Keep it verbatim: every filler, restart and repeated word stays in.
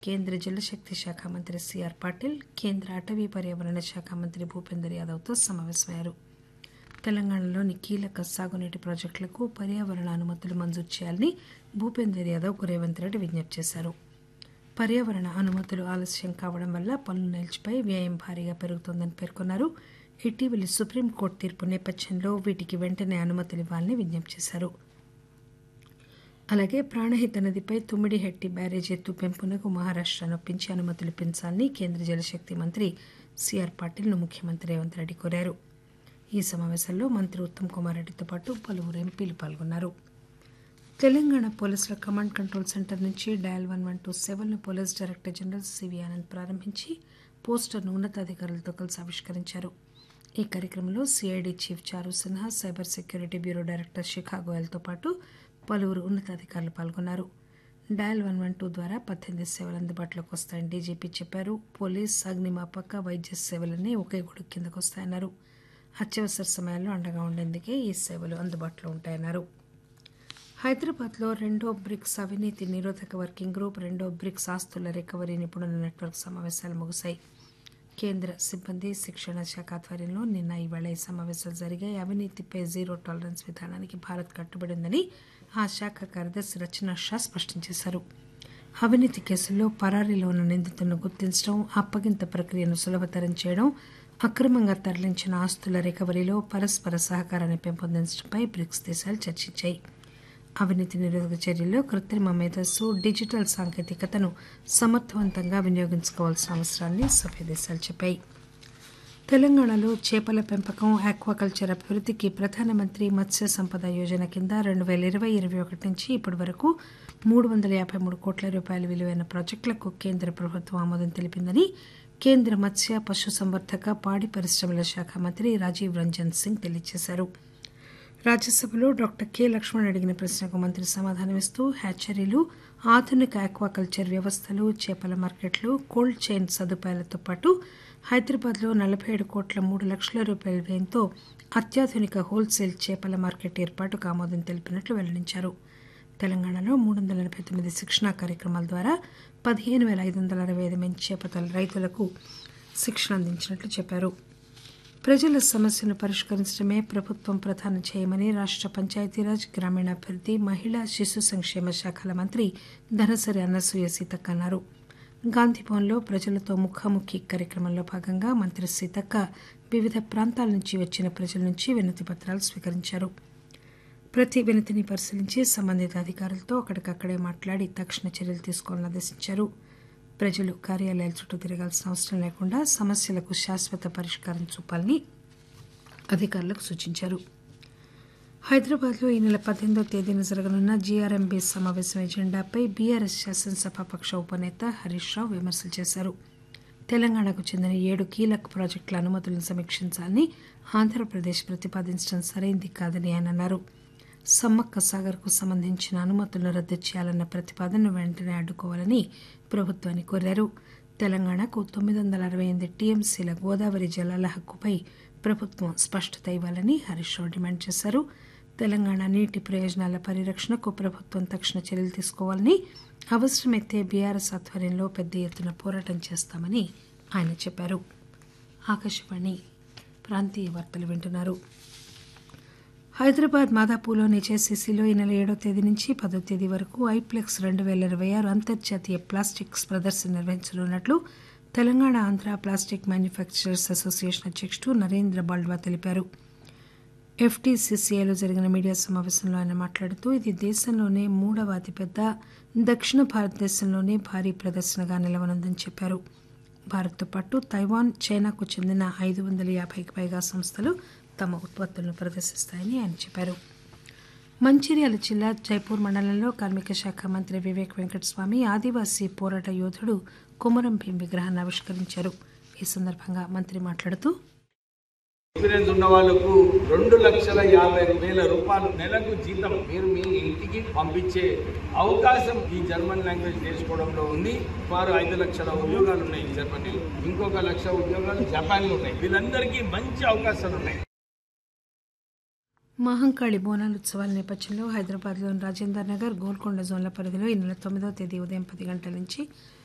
కేంద్ర జలశక్తి శాఖ మంత్రి సిఆర్ పాటిల్ కేంద్ర అటవీ పర్యావరణ శాఖ మంత్రి భూపేందర్ యాదవ్తో సమావేశమయ్యారు. తెలంగాణలోని కీలక సాగునీటి ప్రాజెక్టులకు పర్యావరణ అనుమతులు మంజూరు చేయాలని భూపేందర్ యాదవ్కు రేవంత్ రెడ్డి విజ్ఞప్తి చేశారు. పర్యావరణ అనుమతులు ఆలస్యం కావడం వల్ల పనులు నిలిచిపోయి వ్యయం భారీగా పెరుగుతోందని పేర్కొన్నారు. ఇటీవలి సుప్రీంకోర్టు తీర్పు నేపథ్యంలో వీటికి వెంటనే అనుమతులు ఇవ్వాలని విజ్ఞప్తి చేశారు. అలాగే ప్రాణహిత నదిపై తుమ్మిడిహెట్టి బ్యారేజీ ఎత్తు పెంపునకు మహారాష్ట నొప్పించి అనుమతులు పెంచాలని కేంద్ర జలశక్తి మంత్రి సిఆర్ పాటిల్ను ముఖ్యమంత్రి రేవంత్ రెడ్డి కోరారు. ఈ సమావేశంలో మంత్రి ఉత్తమ్ కుమార్ రెడ్డితో పాటు పలువురు ఎంపీలు పాల్గొన్నారు. తెలంగాణ పోలీసుల కమాండ్ కంట్రోల్ సెంటర్ నుంచి dial one one two సెవెన్ను police director general CV Anand ప్రారంభించి పోస్టర్ను ఉన్నతాధికారులతో కలిసి ఆవిష్కరించారు. ఈ కార్యక్రమంలో సిఐడి చీఫ్ చారు Sinha, cyber security bureau director శిఖా గోయల్తో పాటు పలువురు ఉన్నతాధికారులు పాల్గొన్నారు. డయల్ వన్ వన్ టూ ద్వారా పద్దెనిమిది సేవలు అందుబాటులోకి వస్తాయని డీజీపీ చెప్పారు. పోలీస్, అగ్నిమాపక, వైద్య సేవలన్నీ ఒకే గొడుగు కిందకు వస్తాయన్నారు. అత్యవసర సమయాల్లో అండగా ఉండేందుకే ఈ సేవలు అందుబాటులో ఉంటాయన్నారు. హైదరాబాద్లో రెండో బ్రిక్స్ అవినీతి నిరోధక వర్కింగ్ గ్రూప్, రెండో బ్రిక్స్ ఆస్తుల రికవరీ నిపుణుల నెట్వర్క్ సమావేశాలు ముగిశాయి. కేంద్ర సిబ్బంది శిక్షణ శాఖ ఆధ్వర్యంలో నిన్న ఈవేళ ఈ సమావేశాలు జరిగాయి. అవినీతిపై జీరో టాలరెన్స్ విధానానికి భారత్ కట్టుబడి ఉందని ఆ శాఖ కార్యదర్శి రచనా షా స్పష్టం చేశారు. అవినీతి కేసుల్లో పరారీలో ఉన్న నిందితులను గుర్తించడం, అప్పగింత ప్రక్రియను సులభతరం చేయడం, అక్రమంగా తరలించిన ఆస్తుల రికవరీలో పరస్పర సహకారాన్ని పెంపొందించడంపై బ్రిక్స్ దేశాలు చర్చించాయి. అవినీతి నిరోధక చర్యల్లో కృత్రిమ మేధస్సు, డిజిటల్ సాంకేతికతను సమర్థవంతంగా వినియోగించుకోవాల్సిన అవసరాన్ని సభ్య దేశాలు చెప్పాయి. తెలంగాణలో చేపల పెంపకం, ఆక్వాకల్చర్ అభివృద్ధికి ప్రధానమంత్రి మత్స్య సంపద యోజన కింద రెండు పేల ఇరవై ఇరవై ఒకటి నుంచి ఇప్పటి వరకు మూడు వందల యాభై మూడు కోట్ల రూపాయల విలువైన ప్రాజెక్టులకు కేంద్ర ప్రభుత్వం ఆమోదం తెలిపిందని కేంద్ర మత్స్య, పశుసంవర్ధక, పాడి పరిశ్రమల శాఖ మంత్రి రాజీవ్ రంజన్ సింగ్ తెలియజేశారు. రాజ్యసభలో డాక్టర్ కె లక్ష్మణ్ అడిగిన ప్రశ్నకు మంత్రి సమాధానమిస్తూ హ్యాచరీలు, ఆధునిక ఆక్వాకల్చర్ వ్యవస్థలు, చేపల మార్కెట్లు, కోల్డ్ చైన్ సదుపాయాలతో పాటు హైదరాబాద్లో నలభై ఏడు కోట్ల మూడు లక్షల రూపాయల వ్యయంతో అత్యాధునిక హోల్సేల్ చేపల మార్కెట్ ఏర్పాటుకు ఆమోదం తెలిపినట్లు వెల్లడించారు. తెలంగాణలో మూడు వందల ఎనభై తొమ్మిది శిక్షణా కార్యక్రమాల ద్వారా పదిహేను వేల ఐదు వందల అరవై ఐదు మంది చేపల రైతులకు శిక్షణ అందించినట్లు చెప్పారు. ప్రజల సమస్యను పరిష్కరించడమే ప్రభుత్వం ప్రధాన ధ్యేయమని రాష్ట్ర పంచాయతీరాజ్, గ్రామీణాభివృద్ధి, మహిళా శిశు సంక్షేమ శాఖల మంత్రి ధనసరి అన్నసూయ సీతక్క అన్నారు. గాంధీభవన్లో ప్రజలతో ముఖాముఖి కార్యక్రమంలో భాగంగా మంత్రి సీతక్క వివిధ ప్రాంతాల నుంచి వచ్చిన ప్రజల నుంచి వినతి పత్రాలు స్వీకరించారు. ప్రతి వినతిని పరిశీలించి సంబంధిత అధికారులతో అక్కడికక్కడే మాట్లాడి తక్షణ చర్యలు తీసుకోవాలని ఆదేశించారు. ప్రజలు కార్యాలయాల చుట్టూ తిరగాల్సిన అవసరం లేకుండా సమస్యలకు శాశ్వత పరిష్కారం చూపాలని అధికారులకు సూచించారు. హైదరాబాద్లో ఈ నెల పద్దెనిమిదో తేదీన జరగనున్న జీఆర్ఎంబీ సమావేశం ఎజెండాపై బీఆర్ఎస్ శాసనసభాపక్ష ఉపనేత హరీష్ రావు విమర్శలు చేశారు. తెలంగాణకు చెందిన ఏడు కీలక ప్రాజెక్టుల అనుమతులను సమీక్షించాలని ఆంధ్రప్రదేశ్ ప్రతిపాదించడం సరైంది కాదని ఆయన అన్నారు. సమ్మక్క సాగర్కు సంబంధించిన అనుమతులను రద్దు చేయాలన్న ప్రతిపాదనను వెంటనే అడ్డుకోవాలని ప్రభుత్వాన్ని కోరారు. తెలంగాణకు తొమ్మిది వందల అరవై ఎనిమిది టీఎంసీల గోదావరి జలాల హక్కుపై ప్రభుత్వం స్పష్టత ఇవ్వాలని హరీష్ రావు డిమాండ్ చేశారు. తెలంగాణ నీటి ప్రయోజనాల పరిరక్షణకు ప్రభుత్వం తక్షణ చర్యలు తీసుకోవాలని, అవసరమైతే బీఆర్ఎస్ ఆధ్వర్యంలో పెద్ద ఎత్తున పోరాటం చేస్తామని ఆయన చెప్పారు. ఆకాశవాణి ప్రాంతీయ వార్తలు వింటున్నారు. హైదరాబాద్ మాదాపూర్లోని జేసీసీలో ఈ నెల ఏడో తేదీ నుంచి పదో తేదీ వరకు ఐప్లెక్స్ రెండు వేల ఇరవై ఆరు అంతర్జాతీయ ప్లాస్టిక్స్ ప్రదర్శన నిర్వహించనున్నట్లు Telangana Andhra plastic manufacturers association అధ్యక్షుడు నరేంద్ర బాల్వా తెలిపారు. ఎఫ్టీసీసీఐలో జరిగిన మీడియా సమావేశంలో ఆయన మాట్లాడుతూ ఇది దేశంలోనే మూడవ అతిపెద్ద, దక్షిణ భారతదేశంలోనే భారీ ప్రదర్శనగా నిలవనుందని చెప్పారు. భారత్తో పాటు తైవాన్, చైనాకు చెందిన ఐదు వందల యాభైకి పైగా సంస్థలు తమ ఉత్పత్తులను ప్రదర్శిస్తాయని ఆయన చెప్పారు. మంచిర్యాల జిల్లా జైపూర్ మండలంలో కార్మిక శాఖ మంత్రి వివేక్ వెంకటస్వామి ఆదివాసీ పోరాట యోధుడు కొమరం భీం విగ్రహాన్ని ఆవిష్కరించారు. ఈ సందర్భంగా మంత్రి మాట్లాడుతూ ఎక్స్పీరియన్స్ ఉన్న వాళ్ళకు రెండు లక్షల యాభై వేల రూపాయలు నెలకు జీతం మీరు మీ ఇంటికి పంపించే అవకాశం ఈ జర్మన్ లాంగ్వేజ్ నేర్చుకోవడంలో ఉంది. వారు ఐదు లక్షల ఉద్యోగాలు ఉన్నాయి జర్మనీ, ఇంకొక లక్ష ఉద్యోగాలు జపాన్లో ఉన్నాయి. వీళ్ళందరికీ మంచి అవకాశాలు ఉన్నాయి. మహంకాళి బోనాలు ఉత్సవాల నేపథ్యంలో హైదరాబాద్లోని రాజేందర్ నగర్, గోల్కొండ జోన్ల పరిధిలో ఈ నెల తొమ్మిదవ తేదీ ఉదయం పది గంటల నుంచి